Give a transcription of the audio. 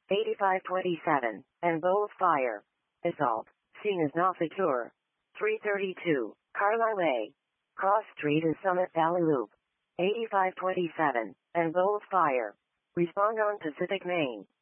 8527, and Bowles Fire. Assault, seen as not secure. 332, Carlisle Way. Cross Street and Summit Valley Loop. 8527, and Bowles Fire. Respond on Pacific Main.